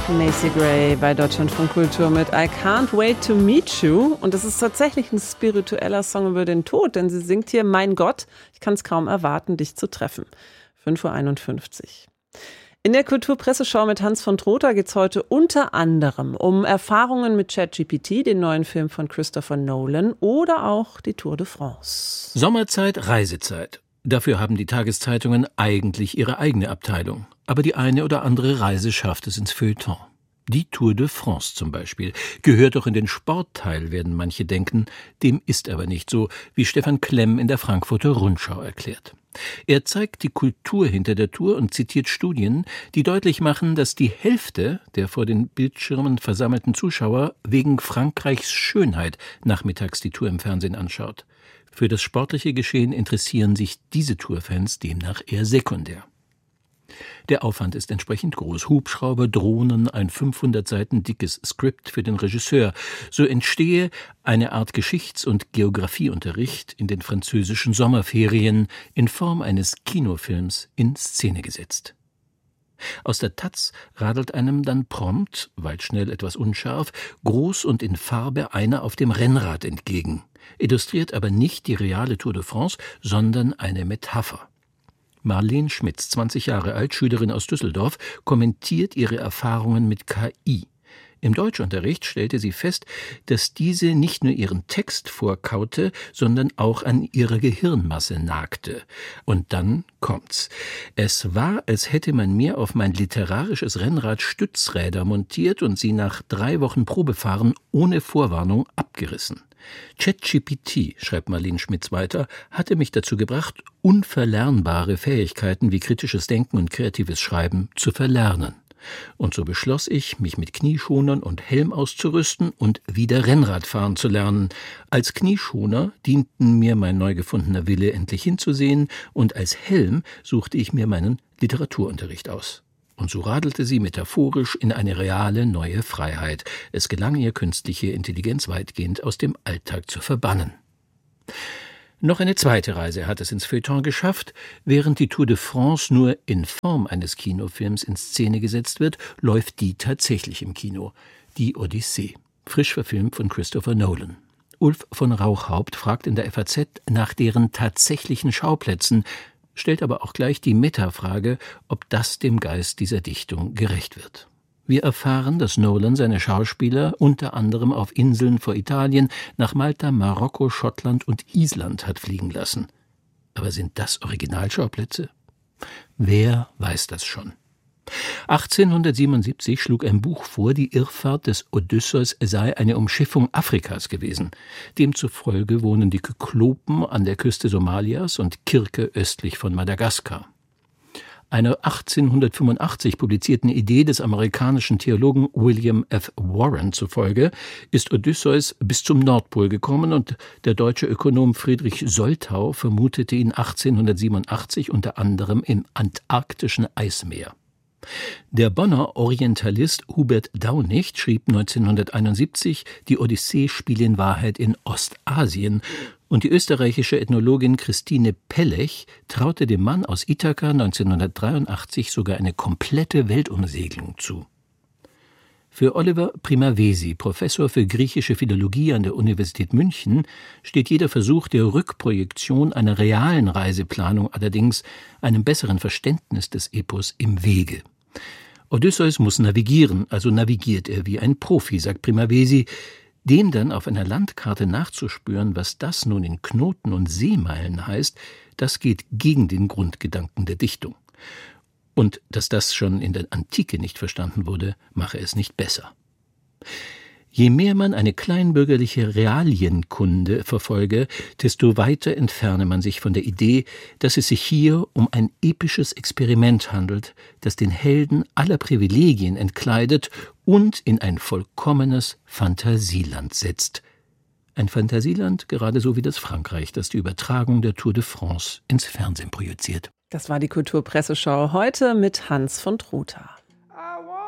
Macy Gray bei Deutschlandfunk Kultur mit I Can't Wait to Meet You. Und das ist tatsächlich ein spiritueller Song über den Tod, denn sie singt hier: Mein Gott, ich kann es kaum erwarten, dich zu treffen. 5:51 Uhr. In der Kulturpresseschau mit Hans von Trotha geht es heute unter anderem um Erfahrungen mit ChatGPT, den neuen Film von Christopher Nolan, oder auch die Tour de France. Sommerzeit, Reisezeit. Dafür haben die Tageszeitungen eigentlich ihre eigene Abteilung. Aber die eine oder andere Reise schafft es ins Feuilleton. Die Tour de France zum Beispiel gehört doch in den Sportteil, werden manche denken. Dem ist aber nicht so, wie Stefan Klemm in der Frankfurter Rundschau erklärt. Er zeigt die Kultur hinter der Tour und zitiert Studien, die deutlich machen, dass die Hälfte der vor den Bildschirmen versammelten Zuschauer wegen Frankreichs Schönheit nachmittags die Tour im Fernsehen anschaut. Für das sportliche Geschehen interessieren sich diese Tourfans demnach eher sekundär. Der Aufwand ist entsprechend groß. Hubschrauber, Drohnen, ein 500 Seiten dickes Skript für den Regisseur. So entstehe eine Art Geschichts- und Geografieunterricht in den französischen Sommerferien in Form eines Kinofilms in Szene gesetzt. Aus der Taz radelt einem dann prompt, waldschnell etwas unscharf, groß und in Farbe einer auf dem Rennrad entgegen, illustriert aber nicht die reale Tour de France, sondern eine Metapher. Marlene Schmitz, 20 Jahre alt, Schülerin aus Düsseldorf, kommentiert ihre Erfahrungen mit KI. Im Deutschunterricht stellte sie fest, dass diese nicht nur ihren Text vorkaute, sondern auch an ihrer Gehirnmasse nagte. Und dann kommt's. Es war, als hätte man mir auf mein literarisches Rennrad Stützräder montiert und sie nach 3 Wochen Probefahren ohne Vorwarnung abgerissen. ChatGPT, schreibt Marlene Schmitz weiter, hatte mich dazu gebracht, unverlernbare Fähigkeiten wie kritisches Denken und kreatives Schreiben zu verlernen. Und so beschloss ich, mich mit Knieschonern und Helm auszurüsten und wieder Rennrad fahren zu lernen. Als Knieschoner dienten mir mein neu gefundener Wille, endlich hinzusehen, und als Helm suchte ich mir meinen Literaturunterricht aus. Und so radelte sie metaphorisch in eine reale neue Freiheit. Es gelang ihr, künstliche Intelligenz weitgehend aus dem Alltag zu verbannen. Noch eine zweite Reise hat es ins Feuilleton geschafft. Während die Tour de France nur in Form eines Kinofilms in Szene gesetzt wird, läuft die tatsächlich im Kino. Die Odyssee, frisch verfilmt von Christopher Nolan. Ulf von Rauchhaupt fragt in der FAZ nach deren tatsächlichen Schauplätzen, stellt aber auch gleich die Metafrage, ob das dem Geist dieser Dichtung gerecht wird. Wir erfahren, dass Nolan seine Schauspieler unter anderem auf Inseln vor Italien nach Malta, Marokko, Schottland und Island hat fliegen lassen. Aber sind das Originalschauplätze? Wer weiß das schon? 1877 schlug ein Buch vor, die Irrfahrt des Odysseus sei eine Umschiffung Afrikas gewesen. Demzufolge wohnen die Kyklopen an der Küste Somalias und Kirke östlich von Madagaskar. Einer 1885 publizierten Idee des amerikanischen Theologen William F. Warren zufolge ist Odysseus bis zum Nordpol gekommen und der deutsche Ökonom Friedrich Soltau vermutete ihn 1887 unter anderem im antarktischen Eismeer. Der Bonner Orientalist Hubert Daunicht schrieb 1971, die Odyssee spiele in Wahrheit in Ostasien, und die österreichische Ethnologin Christine Pellech traute dem Mann aus Ithaka 1983 sogar eine komplette Weltumsegelung zu. Für Oliver Primavesi, Professor für griechische Philologie an der Universität München, steht jeder Versuch der Rückprojektion einer realen Reiseplanung allerdings einem besseren Verständnis des Epos im Wege. Odysseus muss navigieren, also navigiert er wie ein Profi, sagt Primavesi. Dem dann auf einer Landkarte nachzuspüren, was das nun in Knoten und Seemeilen heißt, das geht gegen den Grundgedanken der Dichtung. Und dass das schon in der Antike nicht verstanden wurde, mache es nicht besser. Je mehr man eine kleinbürgerliche Realienkunde verfolge, desto weiter entferne man sich von der Idee, dass es sich hier um ein episches Experiment handelt, das den Helden aller Privilegien entkleidet und in ein vollkommenes Fantasieland setzt. Ein Fantasieland gerade so wie das Frankreich, das die Übertragung der Tour de France ins Fernsehen projiziert. Das war die Kulturpresseschau heute mit Hans von Trotha.